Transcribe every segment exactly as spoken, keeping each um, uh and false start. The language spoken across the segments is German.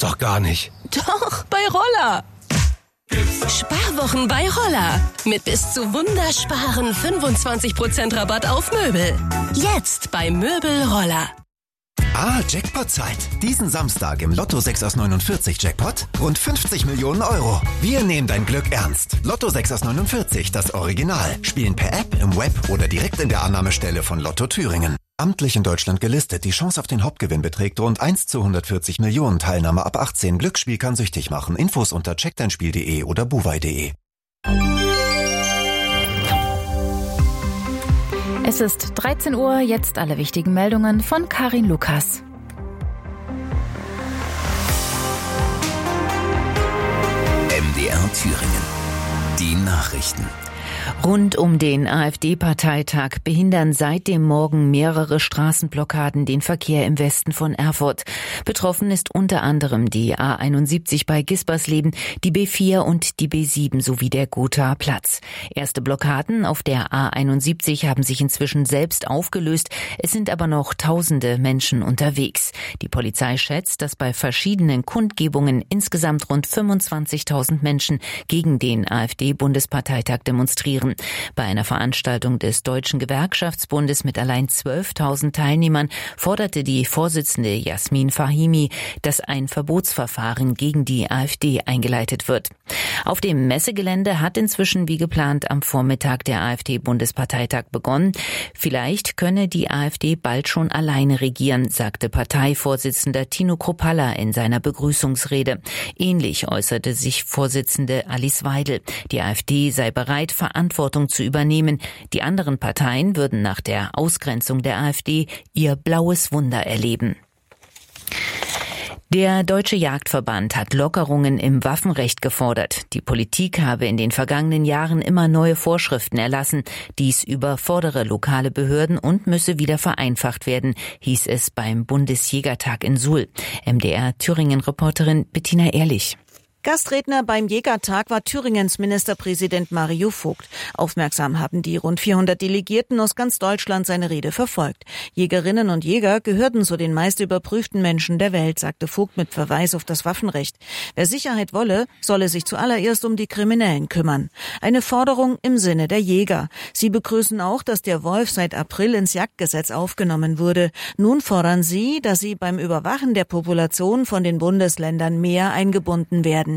doch gar nicht. Doch, bei Roller. Sparwochen bei Roller. Mit bis zu wundersparen fünfundzwanzig Prozent Rabatt auf Möbel. Jetzt bei Möbel Roller. Ah, Jackpot-Zeit. Diesen Samstag im Lotto sechs aus neunundvierzig Jackpot rund fünfzig Millionen Euro. Wir nehmen dein Glück ernst. Lotto sechs aus neunundvierzig, das Original. Spielen per App, im Web oder direkt in der Annahmestelle von Lotto Thüringen. Amtlich in Deutschland gelistet. Die Chance auf den Hauptgewinn beträgt rund eins zu hundertvierzig Millionen. Teilnahme ab achtzehn. Glücksspiel kann süchtig machen. Infos unter check dein spiel punkt de oder buwei punkt de. Es ist dreizehn Uhr, jetzt alle wichtigen Meldungen von Karin Lukas. M D R Thüringen. Die Nachrichten. Rund um den AfD-Parteitag behindern seit dem Morgen mehrere Straßenblockaden den Verkehr im Westen von Erfurt. Betroffen ist unter anderem die A einundsiebzig bei Gispersleben, die B vier und die B sieben sowie der Gothaer Platz. Erste Blockaden auf der A einundsiebzig haben sich inzwischen selbst aufgelöst. Es sind aber noch tausende Menschen unterwegs. Die Polizei schätzt, dass bei verschiedenen Kundgebungen insgesamt rund fünfundzwanzigtausend Menschen gegen den AfD-Bundesparteitag demonstrieren. Bei einer Veranstaltung des Deutschen Gewerkschaftsbundes mit allein zwölftausend Teilnehmern forderte die Vorsitzende Jasmin Fahimi, dass ein Verbotsverfahren gegen die AfD eingeleitet wird. Auf dem Messegelände hat inzwischen wie geplant am Vormittag der AfD-Bundesparteitag begonnen. Vielleicht könne die AfD bald schon alleine regieren, sagte Parteivorsitzender Tino Kruppalla in seiner Begrüßungsrede. Ähnlich äußerte sich Vorsitzende Alice Weidel. Die AfD sei bereit, Verantwortung zu übernehmen. Die anderen Parteien würden nach der Ausgrenzung der AfD ihr blaues Wunder erleben. Der Deutsche Jagdverband hat Lockerungen im Waffenrecht gefordert. Die Politik habe in den vergangenen Jahren immer neue Vorschriften erlassen. Dies überfordere lokale Behörden und müsse wieder vereinfacht werden, hieß es beim Bundesjägertag in Suhl. M D R Thüringen-Reporterin Bettina Ehrlich. Gastredner beim Jägertag war Thüringens Ministerpräsident Mario Vogt. Aufmerksam haben die rund vierhundert Delegierten aus ganz Deutschland seine Rede verfolgt. Jägerinnen und Jäger gehörten zu den meist überprüften Menschen der Welt, sagte Vogt mit Verweis auf das Waffenrecht. Wer Sicherheit wolle, solle sich zuallererst um die Kriminellen kümmern. Eine Forderung im Sinne der Jäger. Sie begrüßen auch, dass der Wolf seit April ins Jagdgesetz aufgenommen wurde. Nun fordern sie, dass sie beim Überwachen der Population von den Bundesländern mehr eingebunden werden.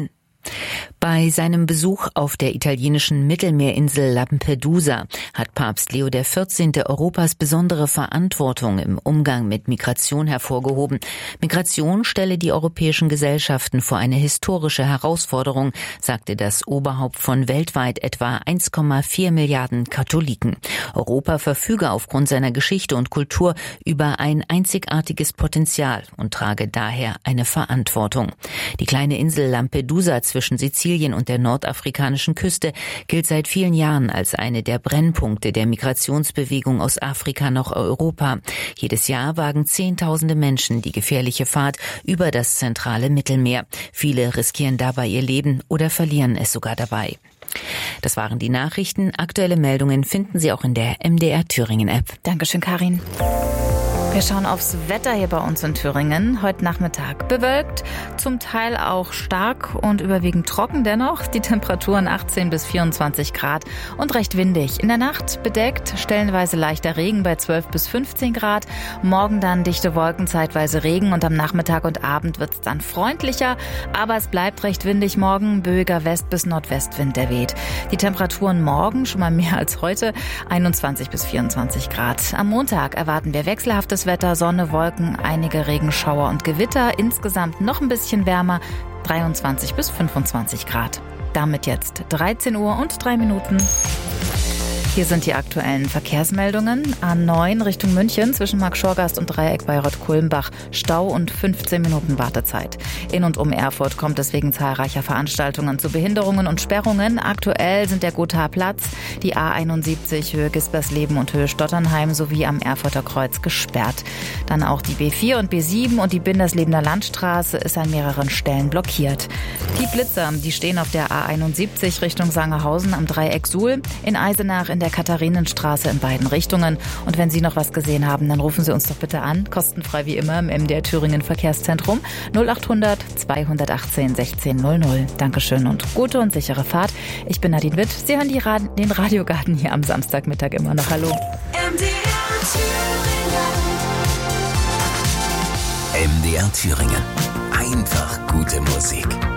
Bei seinem Besuch auf der italienischen Mittelmeerinsel Lampedusa hat Papst Leo der vierzehnte Europas besondere Verantwortung im Umgang mit Migration hervorgehoben. Migration stelle die europäischen Gesellschaften vor eine historische Herausforderung, sagte das Oberhaupt von weltweit etwa eins Komma vier Milliarden Katholiken. Europa verfüge aufgrund seiner Geschichte und Kultur über ein einzigartiges Potenzial und trage daher eine Verantwortung. Die kleine Insel Lampedusa zwischen Sizilien und der nordafrikanischen Küste gilt seit vielen Jahren als eine der Brennpunkte der Migrationsbewegung aus Afrika nach Europa. Jedes Jahr wagen Zehntausende Menschen die gefährliche Fahrt über das zentrale Mittelmeer. Viele riskieren dabei ihr Leben oder verlieren es sogar dabei. Das waren die Nachrichten. Aktuelle Meldungen finden Sie auch in der M D R Thüringen App. Dankeschön, Karin. Wir schauen aufs Wetter hier bei uns in Thüringen. Heute Nachmittag bewölkt, zum Teil auch stark und überwiegend trocken dennoch. Die Temperaturen achtzehn bis vierundzwanzig Grad und recht windig. In der Nacht bedeckt, stellenweise leichter Regen bei zwölf bis fünfzehn Grad. Morgen dann dichte Wolken, zeitweise Regen und am Nachmittag und Abend wird es dann freundlicher. Aber es bleibt recht windig morgen. Böiger West- bis Nordwestwind, der weht. Die Temperaturen morgen schon mal mehr als heute, einundzwanzig bis vierundzwanzig Grad. Am Montag erwarten wir wechselhaftes Wetter, Sonne, Wolken, einige Regenschauer und Gewitter. Insgesamt noch ein bisschen wärmer, dreiundzwanzig bis fünfundzwanzig Grad. Damit jetzt dreizehn Uhr und drei Minuten. Hier sind die aktuellen Verkehrsmeldungen. A neun Richtung München zwischen Marktschorgast und Dreieck Bayreuth-Kulmbach. Stau und fünfzehn Minuten Wartezeit. In und um Erfurt kommt es wegen zahlreicher Veranstaltungen zu Behinderungen und Sperrungen. Aktuell sind der Gothaer Platz, die A einundsiebzig Höhe Gispersleben und Höhe Stotternheim sowie am Erfurter Kreuz gesperrt. Dann auch die B vier und B sieben und die Binderslebener Landstraße ist an mehreren Stellen blockiert. Die Blitzer, die stehen auf der A einundsiebzig Richtung Sangerhausen am Dreieck Suhl, in Eisenach in der Katharinenstraße in beiden Richtungen. Und wenn Sie noch was gesehen haben, dann rufen Sie uns doch bitte an, kostenfrei wie immer im M D R Thüringen Verkehrszentrum null acht hundert zweihundertachtzehn sechzehn null null. Dankeschön und gute und sichere Fahrt. Ich bin Nadine Witt. Sie hören die Rad- den Radiogarten hier am Samstagmittag immer noch. Hallo. M D R Thüringen. M D R Thüringen. Einfach gute Musik.